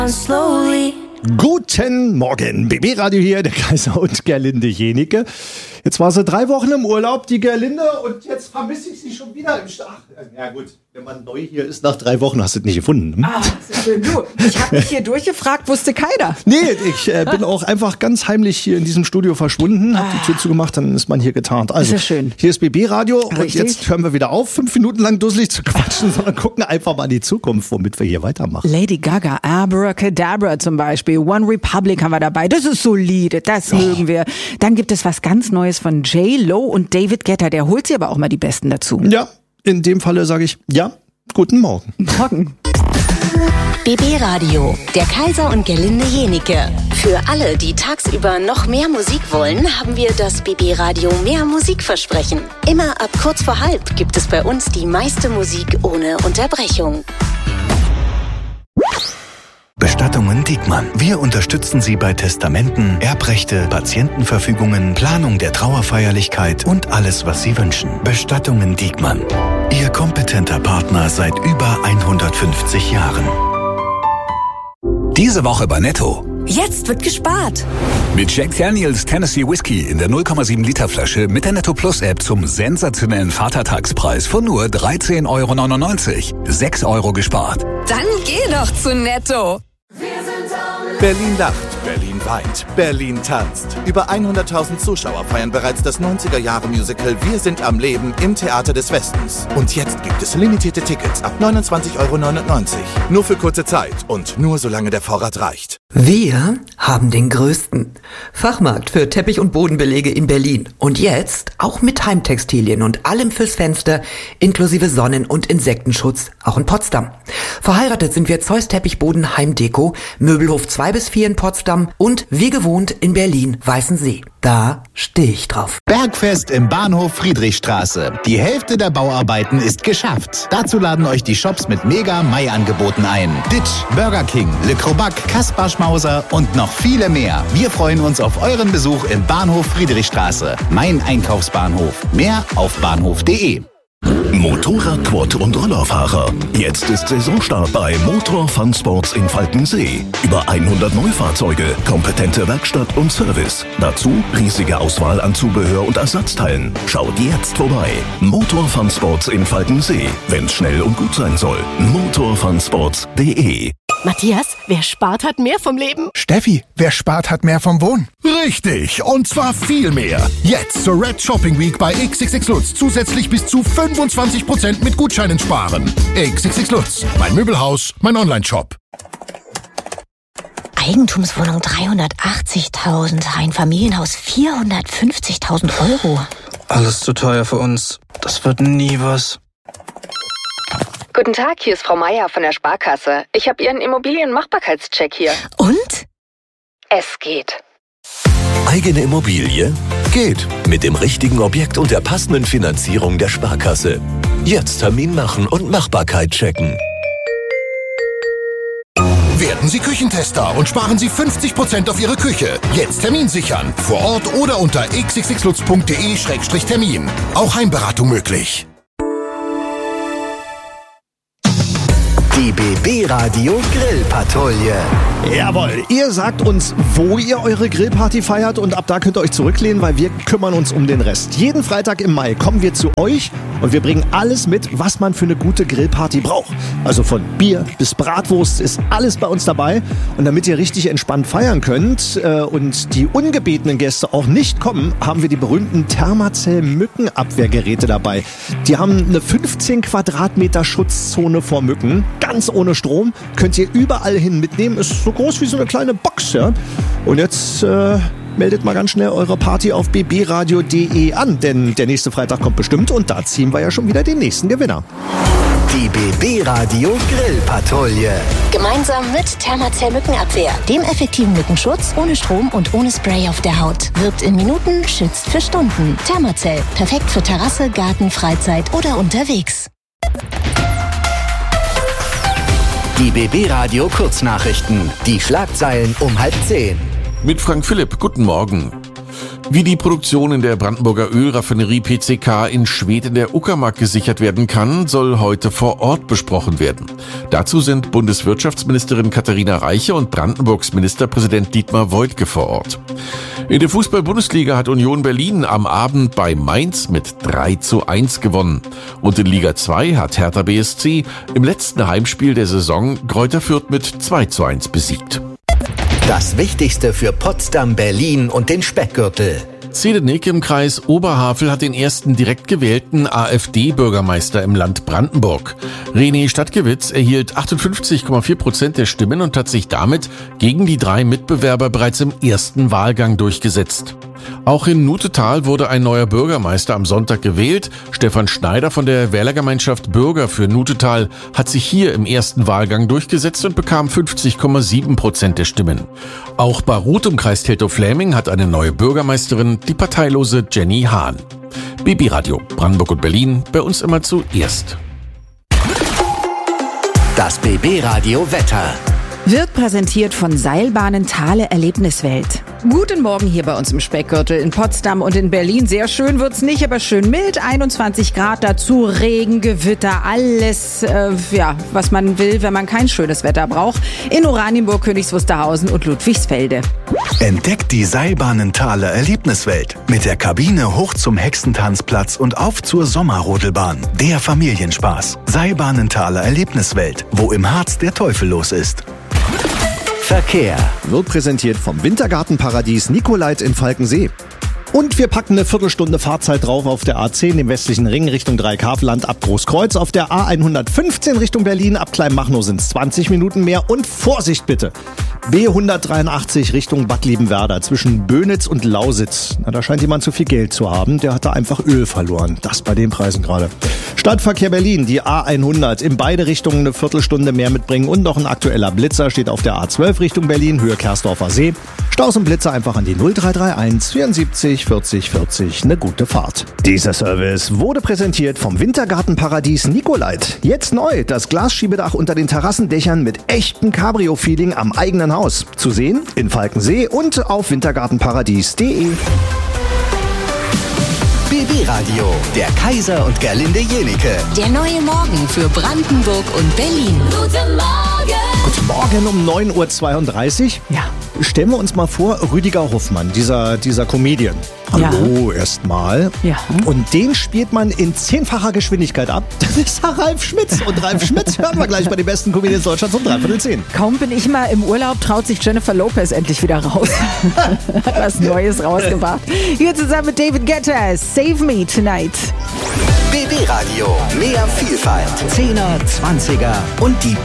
Guten Morgen, BB Radio hier, der Kaiser und Gerlinde Jenike. Jetzt war sie 3 Wochen im Urlaub, die Gerlinde, und jetzt vermisse ich sie schon wieder im Stach. Ja gut, wenn man neu hier ist, nach 3 Wochen hast du es nicht gefunden. Ah, das ist schön. Du, ich habe mich hier durchgefragt, wusste keiner. Nee, ich bin auch einfach ganz heimlich hier in diesem Studio verschwunden, hab die Tür zugemacht, dann ist man hier getarnt. Also, ist ja schön. Hier ist BB Radio und Richtig. jetzt hören wir wieder auf, 5 Minuten lang dusselig zu quatschen, sondern gucken einfach mal in die Zukunft, womit wir hier weitermachen. Lady Gaga, Abracadabra zum Beispiel, One Republic haben wir dabei, das ist solide, das mögen wir. Dann gibt es was ganz Neues von J.Lo und David Guetta, der holt sie aber auch mal die Besten dazu. Ja, in dem Falle sage ich, ja, guten Morgen. Morgen. BB Radio, der Kaiser und Gerlinde Jenike. Für alle, die tagsüber noch mehr Musik wollen, haben wir das BB Radio mehr Musikversprechen. Immer ab kurz vor halb gibt es bei uns die meiste Musik ohne Unterbrechung. Bestattungen Diekmann. Wir unterstützen Sie bei Testamenten, Erbrechte, Patientenverfügungen, Planung der Trauerfeierlichkeit und alles, was Sie wünschen. Bestattungen Diekmann. Ihr kompetenter Partner seit über 150 Jahren. Diese Woche bei Netto. Jetzt wird gespart. Mit Jack Daniels Tennessee Whiskey in der 0,7 Liter Flasche mit der Netto Plus App zum sensationellen Vatertagspreis von nur 13,99 €. 6 € gespart. Dann geh doch zu Netto. Berlin lacht, Berlin weint, Berlin tanzt. Über 100.000 Zuschauer feiern bereits das 90er-Jahre-Musical Wir sind am Leben im Theater des Westens. Und jetzt gibt es limitierte Tickets ab 29,99 €. Nur für kurze Zeit und nur solange der Vorrat reicht. Wir haben den größten Fachmarkt für Teppich- und Bodenbelege in Berlin. Und jetzt auch mit Heimtextilien und allem fürs Fenster, inklusive Sonnen- und Insektenschutz, auch in Potsdam. Verheiratet sind wir Zeus Teppichboden Heimdeko, Möbelhof 2-4 in Potsdam und wie gewohnt in Berlin Weißensee. Da stehe ich drauf. Bergfest im Bahnhof Friedrichstraße. Die Hälfte der Bauarbeiten ist geschafft. Dazu laden euch die Shops mit Mega-Mai-Angeboten ein. Ditch, Burger King, Le Crobac, Kaspar Schmauser und noch viele mehr. Wir freuen uns auf euren Besuch im Bahnhof Friedrichstraße. Mein Einkaufsbahnhof. Mehr auf bahnhof.de. Motorrad, Quad und Rollerfahrer. Jetzt ist Saisonstart bei Motor Fun Sports in Falkensee. Über 100 Neufahrzeuge, kompetente Werkstatt und Service. Dazu riesige Auswahl an Zubehör und Ersatzteilen. Schaut jetzt vorbei. Motor Fun Sports in Falkensee. Wenn's schnell und gut sein soll. motorfunsports.de. Matthias, wer spart, hat mehr vom Leben. Steffi, wer spart, hat mehr vom Wohnen. Richtig, und zwar viel mehr. Jetzt zur Red Shopping Week bei XXX Lutz zusätzlich bis zu 25% mit Gutscheinen sparen. XXX Lutz, mein Möbelhaus, mein Online-Shop. Eigentumswohnung 380.000, Einfamilienhaus 450.000 €. Alles zu teuer für uns. Das wird nie was. Guten Tag, hier ist Frau Meier von der Sparkasse. Ich habe Ihren Immobilienmachbarkeitscheck hier. Und? Es geht. Eigene Immobilie? Geht. Mit dem richtigen Objekt und der passenden Finanzierung der Sparkasse. Jetzt Termin machen und Machbarkeit checken. Werden Sie Küchentester und sparen Sie 50% auf Ihre Küche. Jetzt Termin sichern. Vor Ort oder unter xxxlutz.de/termin. Auch Heimberatung möglich. Die BB Radio Grillpatrouille. Jawohl, ihr sagt uns, wo ihr eure Grillparty feiert und ab da könnt ihr euch zurücklehnen, weil wir kümmern uns um den Rest. Jeden Freitag im Mai kommen wir zu euch und wir bringen alles mit, was man für eine gute Grillparty braucht. Also von Bier bis Bratwurst ist alles bei uns dabei. Und damit ihr richtig entspannt feiern könnt und die ungebetenen Gäste auch nicht kommen, haben wir die berühmten Thermacell-Mückenabwehrgeräte dabei. Die haben eine 15 Quadratmeter Schutzzone vor Mücken. Ganz ohne Strom, könnt ihr überall hin mitnehmen. Ist so groß wie so eine kleine Box, ja. Und jetzt meldet mal ganz schnell eure Party auf bbradio.de an, denn der nächste Freitag kommt bestimmt und da ziehen wir ja schon wieder den nächsten Gewinner. Die BB Radio Grillpatrouille. Gemeinsam mit Thermacell Mückenabwehr, dem effektiven Mückenschutz, ohne Strom und ohne Spray auf der Haut. Wirkt in Minuten, schützt für Stunden. Thermacell, perfekt für Terrasse, Garten, Freizeit oder unterwegs. Die BB Radio Kurznachrichten. Die Schlagzeilen um 9:30. Mit Frank Philipp, guten Morgen. Wie die Produktion in der Brandenburger Ölraffinerie PCK in Schwedt in der Uckermark gesichert werden kann, soll heute vor Ort besprochen werden. Dazu sind Bundeswirtschaftsministerin Katharina Reiche und Brandenburgs Ministerpräsident Dietmar Woidke vor Ort. In der Fußball-Bundesliga hat Union Berlin am Abend bei Mainz mit 3:1 gewonnen. Und in Liga 2 hat Hertha BSC im letzten Heimspiel der Saison Greuther Fürth mit 2:1 besiegt. Das Wichtigste für Potsdam, Berlin und den Speckgürtel. Zehdenick im Kreis Oberhavel hat den ersten direkt gewählten AfD-Bürgermeister im Land Brandenburg. René Stadtgewitz erhielt 58,4% der Stimmen und hat sich damit gegen die 3 Mitbewerber bereits im ersten Wahlgang durchgesetzt. Auch in Nutetal wurde ein neuer Bürgermeister am Sonntag gewählt. Stefan Schneider von der Wählergemeinschaft Bürger für Nutetal hat sich hier im ersten Wahlgang durchgesetzt und bekam 50,7% der Stimmen. Auch Barut im Kreis Teltow-Fläming hat eine neue Bürgermeisterin, die parteilose Jenny Hahn. BB Radio, Brandenburg und Berlin, bei uns immer zuerst. Das BB Radio Wetter. Wird präsentiert von Seilbahnen Thale Erlebniswelt. Guten Morgen hier bei uns im Speckgürtel in Potsdam und in Berlin. Sehr schön wird's nicht, aber schön mild. 21 Grad, dazu Regen, Gewitter, alles, was man will, wenn man kein schönes Wetter braucht. In Oranienburg, Königs Wusterhausen und Ludwigsfelde. Entdeckt die Seilbahnen Thale Erlebniswelt. Mit der Kabine hoch zum Hexentanzplatz und auf zur Sommerrodelbahn. Der Familienspaß. Seilbahnen Thale Erlebniswelt, wo im Harz der Teufel los ist. Verkehr. Wird präsentiert vom Wintergartenparadies Nicolait in Falkensee. Und wir packen eine Viertelstunde Fahrzeit drauf auf der A10 im westlichen Ring Richtung Dreieckhavelland ab Großkreuz. Auf der A115 Richtung Berlin ab Kleinmachnow sind es 20 Minuten mehr. Und Vorsicht bitte! B183 Richtung Bad Liebenwerda zwischen Böhnitz und Lausitz. Na, da scheint jemand zu viel Geld zu haben. Der hat da einfach Öl verloren. Das bei den Preisen gerade. Stadtverkehr Berlin, die A100. In beide Richtungen eine Viertelstunde mehr mitbringen. Und noch ein aktueller Blitzer steht auf der A12 Richtung Berlin, Höhe Kersdorfer See. Staus und Blitzer einfach an die 0331 74 40 40. Eine gute Fahrt. Dieser Service wurde präsentiert vom Wintergartenparadies Nicolait. Jetzt neu, das Glasschiebedach unter den Terrassendächern mit echtem Cabrio-Feeling am eigenen Haus. Zu sehen in Falkensee und auf wintergartenparadies.de. BB Radio, der Kaiser und Gerlinde Jenike. Der neue Morgen für Brandenburg und Berlin. Guten Morgen! Guten Morgen um 9:32 Uhr. Ja. Stellen wir uns mal vor, Rüdiger Hoffmann, dieser Comedian. Hallo, erstmal. Ja. Und den spielt man in 10-facher Geschwindigkeit ab. Das ist Ralf Schmitz. Und Ralf Schmitz hören wir gleich bei den besten Comedians Deutschlands um 9:45. Kaum bin ich mal im Urlaub, traut sich Jennifer Lopez endlich wieder raus. Hat was Neues rausgebracht. Hier zusammen mit David Guetta, Save Me Tonight. BB Radio, mehr Vielfalt, 10er, 20er und die